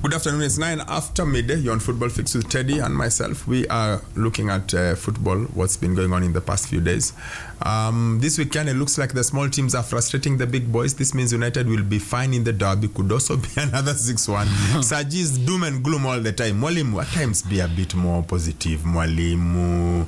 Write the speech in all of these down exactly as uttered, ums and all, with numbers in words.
Good afternoon. It's nine after midday. You're on Football Fix with Teddy and myself. We are looking at uh, football, what's been going on in the past few days. Um, this weekend, it looks like the small teams are frustrating the big boys. This means United will be fine in the derby. Could also be another six one. Saji's doom and gloom all the time. Mwalimu, at times be a bit more positive. Mwalimu.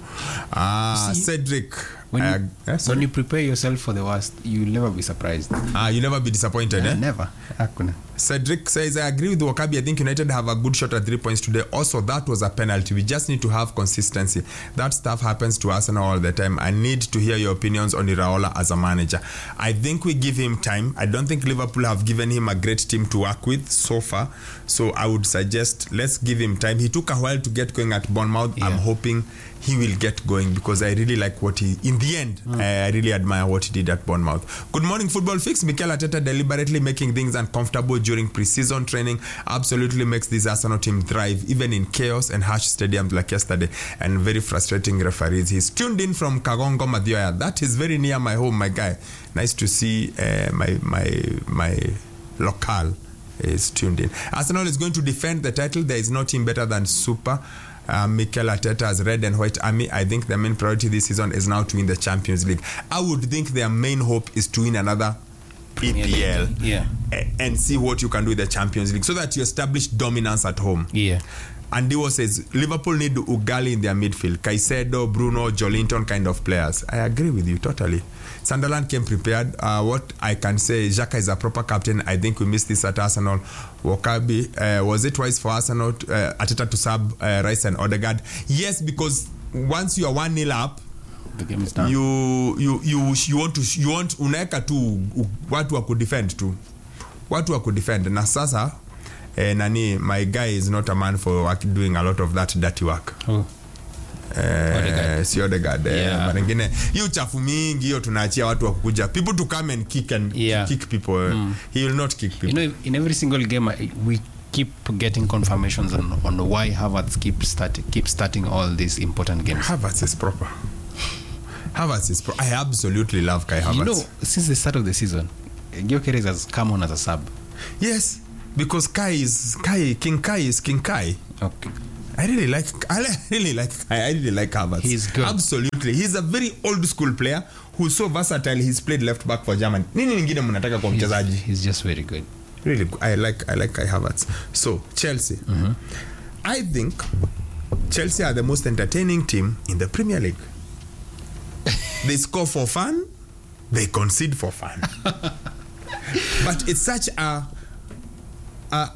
Ah, Cedric. When you, uh, yeah, when you prepare yourself for the worst, you'll never be surprised. Ah, you'll never be disappointed, uh, eh? Never. Hakuna. Cedric says, I agree with Wakabi. I think United have a good shot at three points today. Also, that was a penalty. We just need to have consistency. That stuff happens to Arsenal all the time. I need to hear your opinions on Iraola as a manager. I think we give him time. I don't think Liverpool have given him a great team to work with so far. So I would suggest, let's give him time. He took a while to get going at Bournemouth. Yeah. I'm hoping he will get going because I really like what he, in the end, mm. I, I really admire what he did at Bournemouth. Good morning, Football Fix. Mikel Arteta deliberately making things uncomfortable during pre-season training absolutely makes this Arsenal team thrive, even in chaos and harsh stadiums like yesterday, and very frustrating referees. He's tuned in from Kagongo, Madhyoya. That is very near my home, my guy. Nice to see uh, my, my, my local is tuned in. Arsenal is going to defend the title. There is no team better than Super. Uh, Mikel Arteta's red and white army. I think their main priority this season is now to win the Champions League. I would think their main hope is to win another E P L, yeah, and see what you can do with the Champions League so that you establish dominance at home. Yeah. And Diwo says Liverpool need Ugali in their midfield. Caicedo, Bruno, Jolinton kind of players. I agree with you totally. Sunderland came prepared. Uh, what I can say, Xhaka is a proper captain. I think we missed this at Arsenal. Wakabi, uh, was it wise for Arsenal, to, uh, Arteta to sub uh, Rice and Odegaard? Yes, because once you are one nil up, the game is done. You you you you want to you want unaweka tu watu wa kudefend tu. Watu wa kudefend na sasa eh, nani my guy is not a man for work, doing a lot of that dirty work. Oh. Eh, si Odegaard. Yeah. Marengine hiyo chafu mingi hiyo tunaachia watu wa kukuja. People to come and kick and yeah. kick people. Mm. He will not kick people. You know, in every single game we keep getting confirmations on, on why Havertz keep starting keep starting all these important games. Havertz is proper. Havertz is pro- I absolutely love Kai Havertz. You know, since the start of the season, Gyökeres has come on as a sub. Yes, because Kai is Kai King Kai is King Kai. Okay. I really like I really like I really like Havertz. He's good. Absolutely. He's a very old school player who's so versatile. He's played left back for Germany. Nini nyingine mnataka kwa mchezaji? He's just very good. Really good. I like I like Kai Havertz. So, Chelsea. Mm-hmm. I think Chelsea are the most entertaining team in the Premier League. They score for fun, they concede for fun. But it's such a a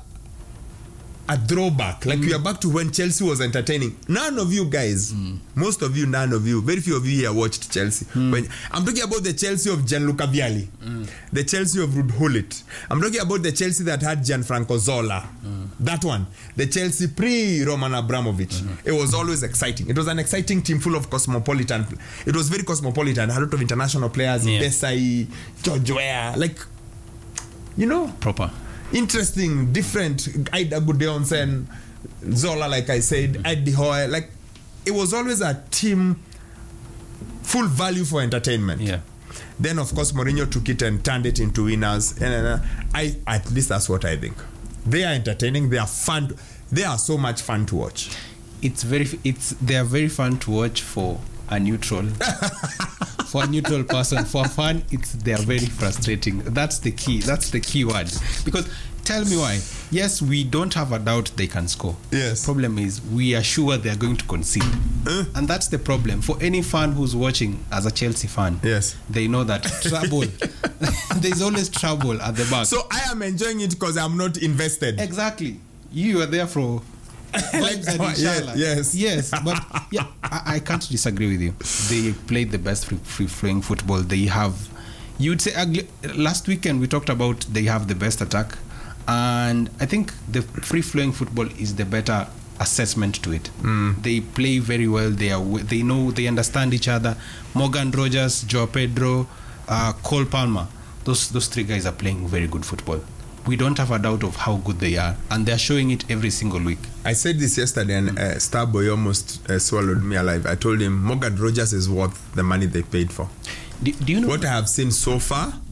a throwback. Like mm. we are back to when Chelsea was entertaining. None of you guys, mm. most of you, none of you, very few of you here watched Chelsea. Mm. When I'm talking about the Chelsea of Gianluca Vialli, mm. the Chelsea of Ruud Gullit. I'm talking about the Chelsea that had Gianfranco Zola. Mm. That one. The Chelsea pre-Roman Abramovich. Mm-hmm. It was always exciting. It was an exciting team full of cosmopolitan. It was very cosmopolitan. A lot of international players. Yeah. Desai, George Weah. Like, you know. Proper. Interesting, different. Aida Gudjonsen, Zola, like I said, mm-hmm. Eddie Howe. Like, it was always a team full value for entertainment. Yeah. Then, of course, Mourinho took it and turned it into winners. And uh, I, at least that's what I think. They are entertaining. They are fun. To, they are so much fun to watch. It's very. It's they are very fun to watch for a neutral. For a neutral person, for fun, it's they are very frustrating. That's the key. That's the key word. Because tell me why. Yes, we don't have a doubt they can score. Yes. Problem is we are sure they are going to concede, uh? and that's the problem for any fan who's watching as a Chelsea fan. Yes. They know that trouble. There's always trouble at the back. So I am enjoying it because I'm not invested. Exactly. You are there for. Like, oh, yeah, yes, yes, but yeah, I, I can't disagree with you. They played the best free, free flowing football. They have, you'd say, ugly, last weekend we talked about they have the best attack, and I think the free flowing football is the better assessment to it. Mm. They play very well. They are, they know, they understand each other. Morgan Rogers, Joao Pedro, uh, Cole Palmer. Those those three guys are playing very good football. We don't have a doubt of how good they are, and they're showing it every single week. I said this yesterday, and uh, Starboy almost uh, swallowed me alive. I told him Morgan Rogers is worth the money they paid for. Do, do you know what I have seen so far? Hmm.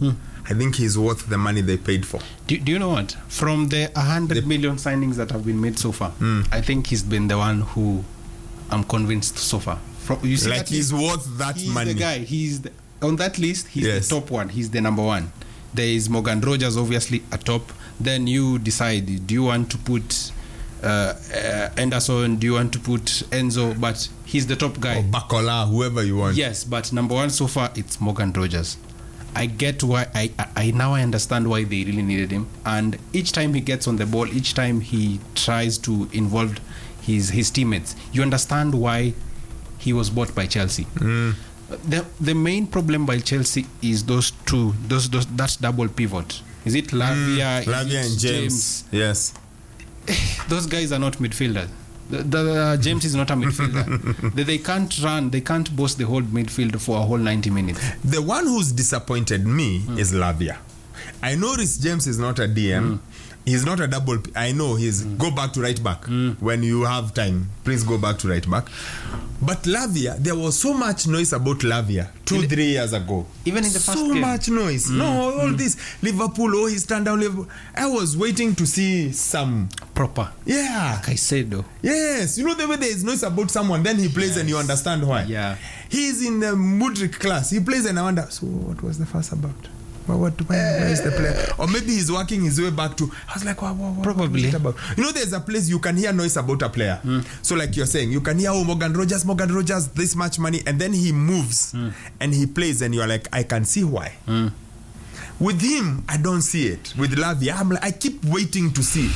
I think he's worth the money they paid for. Do, do you know what? From the one hundred million signings that have been made so far, Mm. I think he's been the one who I'm convinced so far. From, you see Like that he's list? worth that He's money. the guy. He's the, on that list. He's Yes. the top one. He's the number one. There is Morgan Rogers, obviously atop. Then you decide: do you want to put uh, uh, Anderson? Do you want to put Enzo? But he's the top guy. Or Bacola, whoever you want. Yes, but number one so far it's Morgan Rogers. I get why I, I I now I understand why they really needed him. And each time he gets on the ball, each time he tries to involve his his teammates, you understand why he was bought by Chelsea. Mm. The the main problem by Chelsea is those two, those those that double pivot. Is it Lavia? Mm. Lavia is and it James. Yes. Those guys are not midfielders. The, the, uh, James is not a midfielder. they, they can't run. They can't boss the whole midfield for a whole ninety minutes. The one who's disappointed me mm. is Lavia. I know Rhys James is not a D M. Mm. He's not a double. P- I know he's mm. go back to right back mm. when you have time. Please go back to right back. But Lavia, there was so much noise about Lavia two, In three years ago. Even in the first so game. much noise. Mm. No, all mm. this Liverpool. Oh, he's turned down Liverpool. I was waiting to see some proper. Yeah. Like I said though. Yes, you know the way there is noise about someone, then he plays Yes. and you understand why. Yeah. He's in the Mudryk class. He plays and I wonder, so what was the fuss about? Well, what, where, where is the player? Or maybe he's working his way back to. I was like, what, what, what, Probably. what was it about? You know, there's a place you can hear noise about a player. Mm. So, like you're saying, you can hear, oh, Morgan Rogers, Morgan Rogers, this much money, and then he moves mm. and he plays, and you're like, I can see why. Mm. With him, I don't see it. With Lavia, I'm like, I keep waiting to see.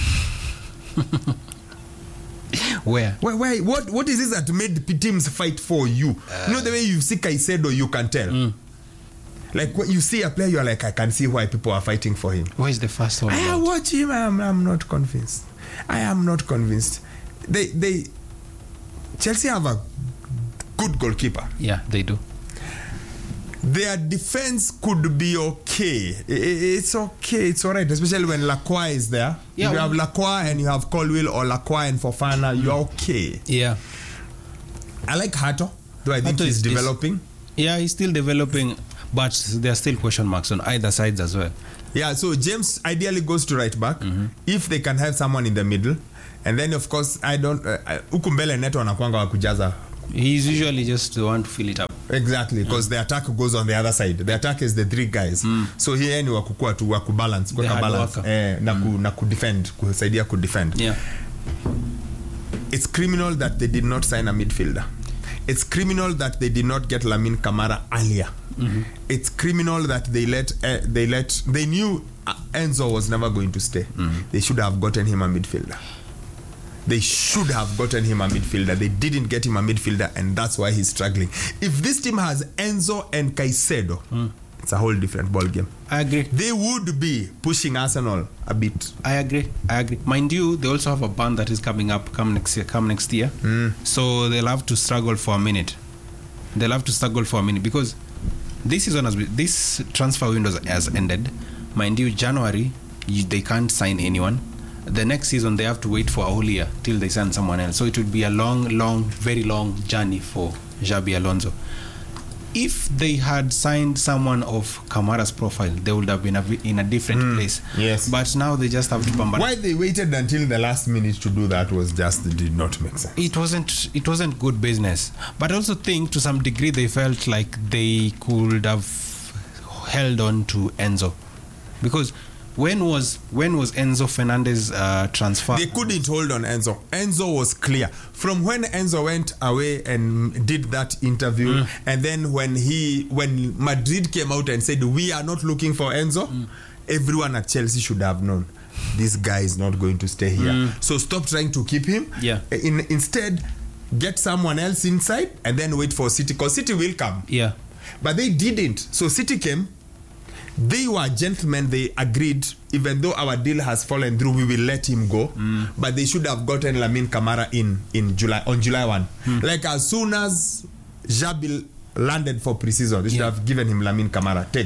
Where? Why, why, what, what is this that made teams fight for you? Uh, you know the way you see Caicedo, you can tell. Mm. Like when you see a player, you're like, I can see why people are fighting for him. Where is the first one? I watch him. I'm, I'm not convinced. I am not convinced. They, they, Chelsea have a good goalkeeper. Yeah, they do. Their defense could be okay. It's okay. It's all right, especially when Lacroix is there. Yeah, if you have Lacroix and you have Colwill or Lacroix and Fofana, mm. you're okay. Yeah. I like Hato, though I think Hato he's is, developing. Yeah, he's still developing, but there are still question marks on either sides as well. Yeah, so James ideally goes to right back mm-hmm. if they can have someone in the middle, and then of course I don't. Huku mbele Neto anakuanga wa kujaza. He's usually just the one to fill it up. Exactly, because yeah. the attack goes on the other side. The attack is the three guys. Mm. So here ni wakukua tu wakubalance, kuweka balance eh, na ku, mm. na ku defend, kusaidia ku defend. Yeah. It's criminal that they did not sign a midfielder. It's criminal that they did not get Lamine Camara earlier. Mm-hmm. It's criminal that they let uh, they let they knew uh, Enzo was never going to stay. Mm-hmm. They should have gotten him a midfielder. They should have gotten him a midfielder. They didn't get him a midfielder, and that's why he's struggling. If this team has Enzo and Caicedo, mm. it's a whole different ball game. I agree. They would be pushing Arsenal a bit. I agree. I agree. Mind you, they also have a ban that is coming up come next year. Come next year. Mm. So they'll have to struggle for a minute. They'll have to struggle for a minute because this season has been, this transfer window has ended. Mind you, January you, they can't sign anyone. The next season they have to wait for a whole year till they sign someone else. So it would be a long, long, very long journey for Xabi Alonso. If they had signed someone of Kamara's profile, they would have been a, in a different mm, place. Yes. But now they just have to pump. Why they waited until the last minute to do that was just it did not make sense. It wasn't. It wasn't good business. But I also think to some degree they felt like they could have held on to Enzo, because. When was when was Enzo Fernandez uh, transfer? They couldn't hold on Enzo. Enzo was clear from when Enzo went away and did that interview, mm. and then when he when Madrid came out and said we are not looking for Enzo, mm. everyone at Chelsea should have known this guy is not going to stay here. Mm. So stop trying to keep him. Yeah. In, instead, get someone else inside and then wait for City, because City will come. Yeah. But they didn't. So City came. They were gentlemen. They agreed, even though our deal has fallen through, we will let him go. Mm. But they should have gotten Lamine Camara in in July on July first. Mm. Like as soon as Xabi landed for preseason, they should yeah. have given him Lamine Camara. Take.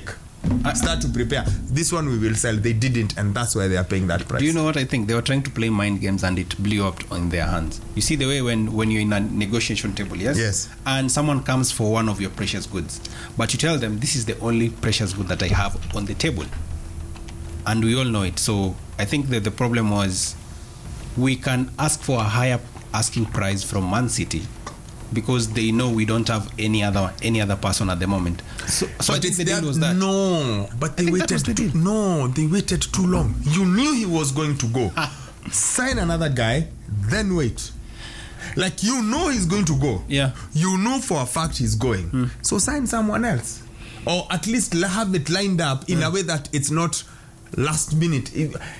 start to prepare. This one we will sell. They didn't, and that's why they are paying that price. Do you know what I think? They were trying to play mind games and it blew up on their hands. You see the way when, when you're in a negotiation table, yes? Yes. And someone comes for one of your precious goods, but you tell them, this is the only precious good that I have on the table. And we all know it. So I think that the problem was we can ask for a higher asking price from Man City because they know we don't have any other any other person at the moment. So, so I think the deal was that. No, but they waited. The too, no, they waited too long. You knew he was going to go. Sign another guy, then wait. Like you know he's going to go. Yeah. You know for a fact he's going. Mm. So sign someone else, or at least have it lined up in mm. a way that it's not last minute.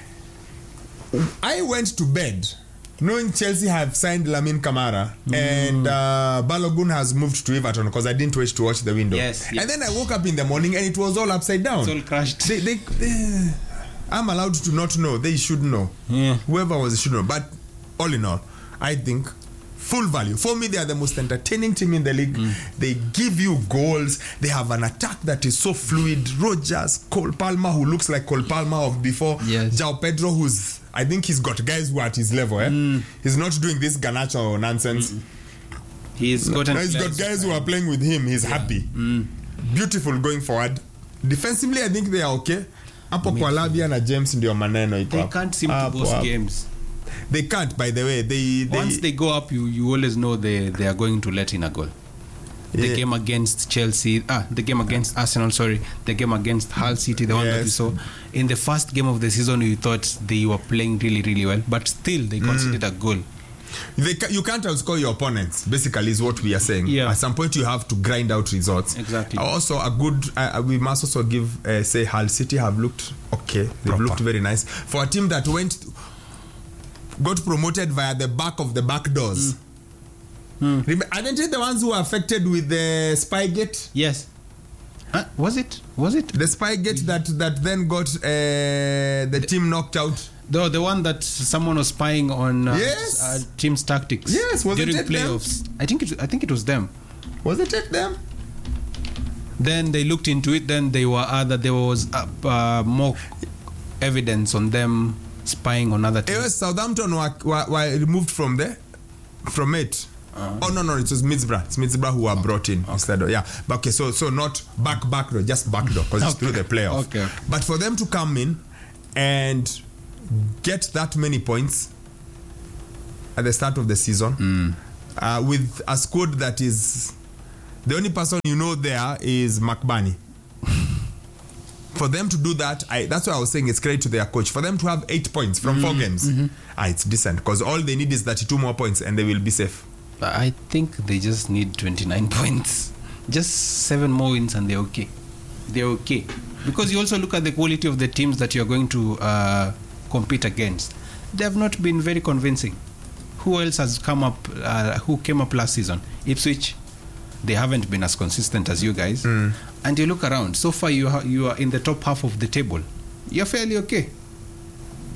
I went to bed knowing Chelsea have signed Lamine Camara mm. and uh, Balogun has moved to Everton because I didn't wait to watch the window. Yes, yes. And then I woke up in the morning and it was all upside down. It's all crashed. They, they, they, I'm allowed to not know. They should know. Yeah. Whoever was should know. But all in all, I think full value. For me, they are the most entertaining team in the league. Mm. They give you goals. They have an attack that is so fluid. Rogers, Cole Palmer, who looks like Cole Palmer of before. Yes. João Pedro, who's I think he's got guys who are at his level. Eh? Mm. He's not doing this Garnacho nonsense. Mm. He's got, no, he's got guys who are playing with him. He's yeah. happy. Mm. Beautiful going forward. Defensively, I think they are okay. Hapo kwa Lavia na James ndio maneno iko. They can't seem to boss games. They can't, by the way. They, they once they go up, you, you always know they, they are going to let in a goal. The yeah. game against Chelsea, ah, the game against Arsenal, sorry, the game against Hull City, the yes. one that we saw. In the first game of the season, we thought they were playing really, really well, but still they conceded mm. a goal. They ca- you can't outscore your opponents, basically, is what we are saying. Yeah. At some point, you have to grind out results. Exactly. Also, a good, uh, we must also give, uh, say, Hull City have looked okay. They've Proper. looked very nice. For a team that went, got promoted via the back of the back doors. Mm. Hmm. Aren't it the ones who were affected with the Spygate? Yes. Uh, was it? Was it the Spygate that that then got uh, the, the team knocked out? The the one that someone was spying on uh, yes. uh, team's tactics. Yes, was during it playoffs? Them? I think it. I think it was them. Was it it them? Then they looked into it. Then they were other. There was uh, uh, more evidence on them spying on other teams. It was Southampton were, were, were removed from there, from it. Uh-huh. Oh no no it was Middlesbrough. It's Middlesbrough who were okay. brought in okay. instead of yeah. But okay, so so not back back door, just back door because okay. it's through the playoff. Okay. But for them to come in and get that many points at the start of the season mm. uh, with a squad that is the only person you know there is McBurney. For them to do that, I, that's why I was saying it's credit to their coach. For them to have eight points from mm. four games, mm-hmm. ah, it's decent because all they need is thirty-two more points and they will be safe. I think they just need twenty-nine points. Just seven more wins and they're okay. They're okay. Because you also look at the quality of the teams that you're going to uh, compete against. They have not been very convincing. Who else has come up, uh, who came up last season? Ipswich. They haven't been as consistent as you guys. Mm. And you look around. So far, you, ha- you are in the top half of the table. You're fairly okay.